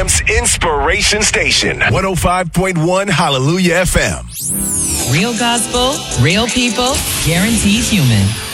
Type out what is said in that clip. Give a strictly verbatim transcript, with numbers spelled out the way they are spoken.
Cam's Inspiration Station. one oh five point one Hallelujah F M. Real gospel, real people, guaranteed human.